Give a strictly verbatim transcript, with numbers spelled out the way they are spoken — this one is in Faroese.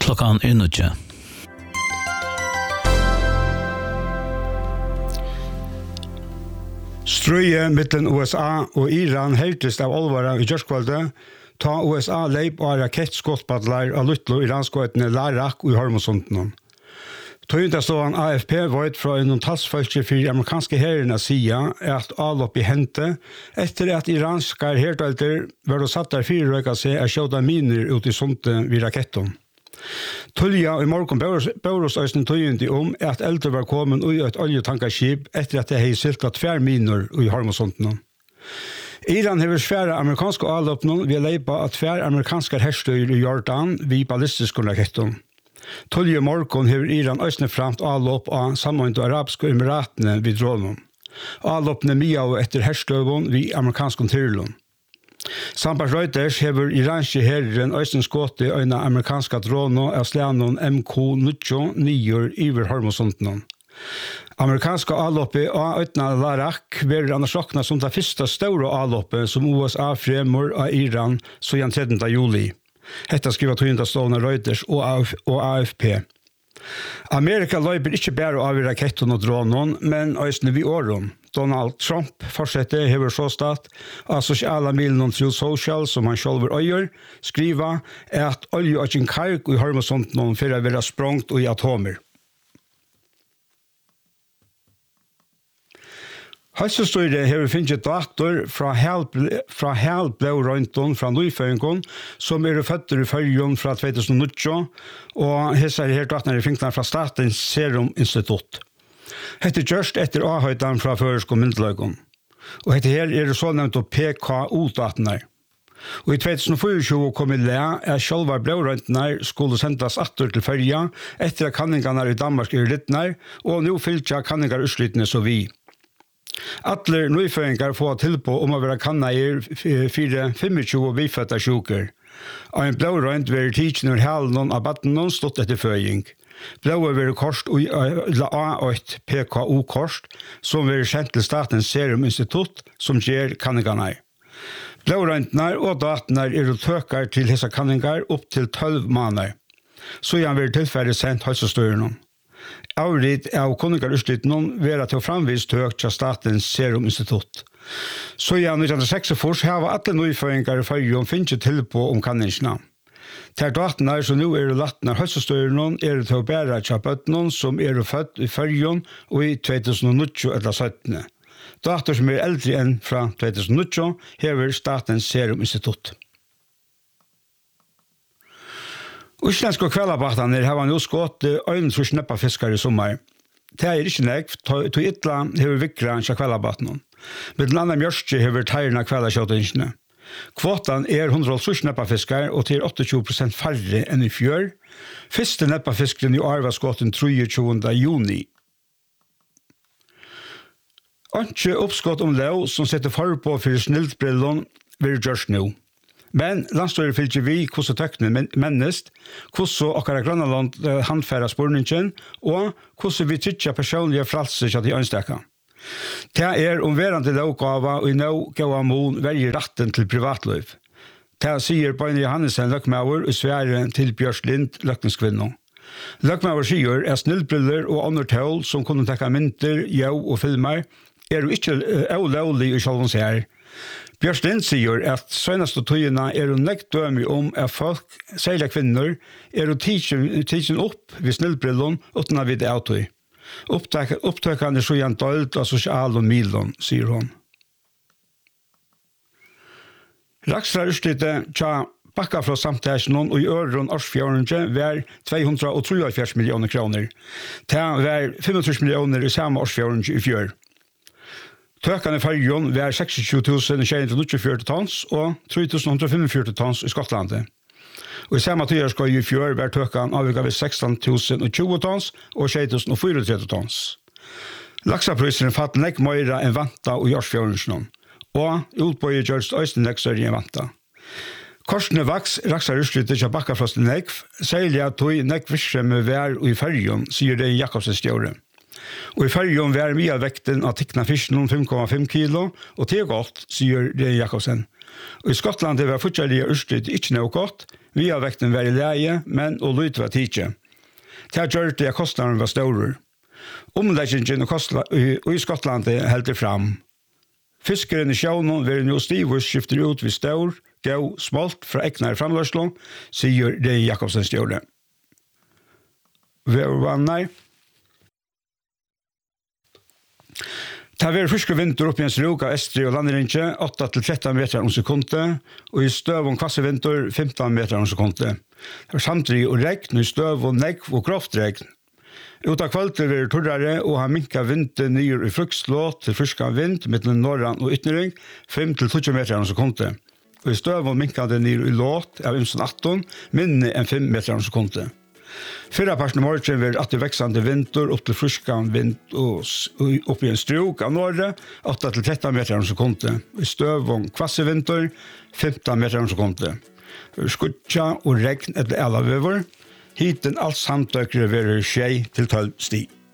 Klokkan er nødje. Strøye mellom U S A og Iran heltest av olvara i Gjørskvalde, ta U S A leip og rakettskottpadlar av Lutlo iranskåtene Larak og i Hormosunden. Tøyndastående A F P var fra en talsfølge for de amerikanske herrene sida at avlopp i hente etter at iranske herdelter var satt der fire røyka seg å skjøte miner ut i sundet vid raketten. Tulja i morgen Bauros Øysten tøyende om at eldre var kommet ui et oljetankerskip etter at det hei cirka tver miner i Hormosunden. Iran hever svære amerikanske avloppene ved leipa at tver amerikanske herstøyer i Jordan vid ballistiske raketten. Tulje morgon hever Iran østne framt avlopp av sammenhånd og arabiske emiratene vid dronen. Avloppene mye av etter herstøven vid amerikanske tyrlun. Samt Reuters hever iranske herren østne skåte øyne amerikanske droner av slanen M Q nittionio iver Hormosunden. Amerikanska avloppet av øyne Larak verer annars råkna som det første store avloppet som U S A fremmer av Iran så igjen tredje juli. Hetta skriver tøyndastående Reuters og A F P. Amerika løyper ikke bare av raketten og dronen, men også vi åren. Donald Trump fortsetter hever så stat av sosiale milen True Social, som han selv øyer, skriver at olje og en kark i Hormosunden for å være sprongt i atomer. Helsestøyre har finnet dator fra helblårøynton fra Nøyføyngon, som er født i Førjon fra tjuetusen og nitton, og hese her datorene er finnet fra Statens Serum Institutt. Hette gjørst etter avhøyden fra Føresk og Myndløygon. Og hette her er det så nevnt P K O-datorene. Og i tjuetusen og tjuefire kom i le at sjølva blårøyntene skulle sendes atter til Førja etter at kanningene i Danmark er littene, og nå fylte kanningar utslittene så vi. Atler nøyføringar får tilpå om å være kannaer fire tjugofem biføtta sjuker. Og en blårøynt vil tidsen ur halen av batten stått etter føying. Blåa vil korst og A eitt P K O-korst, som vil kjent til Statens Serum Institutt, som gjør kanningene. Blårøyntene og datene er tøkar til hese kanningar opp til tolv måneder. Så igjen vil tilfelle sendt helsestøyene. Avrid av konningarutslittene vera til framvist høgt til Statens Serum Institutt. Så i nitton seksogfyrre har alle nøyføringar i Førjon finnet tilpå om kanningsna. Ter datene som nå er lattene helsestøyene er til å bære kjappøttene som er født i Førjon og i tjuetusen og nitton eller sytten. Dater som er eldre enn fra tjuetusen og nitton hever Statens Serum Institutt. Uslenske kvellabattene har man jo skått øyne for sneppafiskere i sommer. Det er ikke nekv, to ytla hever vikra enn kvellabattene. Med den andre mjørste hever teirna kvellakjøtingene. Kvotan er hundre og sneppafiskere og til tjueåtte prosent færre enn i fjør. Første neppafiskeren i år var skått den tjueåtte juni. Ikke oppskått om lov som setter forpå for sniltbrillon vil gjørs nå. Men landstøyre fylgjer vi hvordan tøkkene mennest, hvordan okkara Grønland handfæra spurningen, og hvordan vi tykker personlige fralser til de ønstekka. Det er omverande lovgava og i nå gav mån velger retten til privatløyv. Det sier Bøyne Johannessen Løkmaur og Sverre til Bjørs Lind Løkningskvinno. Løkmaur sier at snillbriller og andre tål som kunne tekka mynter, jau og filmer, er jo ikke ulovlig i sjølvens her. Bjørslind sier at søneste tøyene er jo nekt døme om at folk, særlig kvinner, er jo tidsen opp ved snillbrillen uten å vite av tøy. Opptøkene er så gjerne dølt av sosial og milen, sier hun. Raksla utstøtte tja bakka fra samtæsjen og i øren årsfjørende var to hundre og treogfjørs millioner kroner. Det var femogtrýss millioner i samme årsfjørende i fjør. Tøkene i Førjon var tjueseks tusen sju hundre og nittifire tons og tre tusen ett hundre og fyrtifem tons i Skottlandet. Og i samme tøyerskøy i fjør var tøkene avvikket ved seksten tusen tjue tons og sju tusen trettiofyra tons. Laksaprisen fatt nekk møyre enn vanta og årsfjørende, og utbøyer gjørst øysten nekk større enn vanta. Korsene vaks raksar utsluttet til bakkafrosten nekk, særlig at tøy nekk virksomhet vær i Førjon, sier det Jakobsens stjåre. Og i Førjon var mye av vekten av tikkna fisken fem komma fem kilo, og det er godt, sier det Jakobsen. Og i Skottland var fortsatt utstyrt ikke noe godt, Vi har vekten vært i leie, men og lyt var tidje. Det gjør det at kostnaden var større. Omleggingen i Skottlandet heldt fram. Fiskeren i sjøvnen vil nå stivus skifter ut ved stør, gå smolt fra eknare framløslo, sier Rei Jakobsen stjåre. Ved vannar. Det har vært friske vinter opp i en strok av Estri og Landrinje, åtta til tretton meter om sekundet, og i støv om kvasse vinter, femton meter om sekundet. Det var samtidig og regn, og i støv og negv og grovt regn. Ut av kvalitet vil det torrere, og har minket vinter nyer i frukslå til friske vind, mellom norran og ytnering, fem til tjugo meter om sekundet. Og i støv og minket det nyer i låt av imsen atton, minne enn fem meter om sekundet. Fyrra parten av morgen vil at det veksande vinter opp til fruskan vind og opp i en strok av norre, åtta til tretton meter om sekundet. I støv om kvasse vinter, femton meter om sekundet. Skutja og regn etter alavever, hiten alt samtøkere vil skje til tolv sti.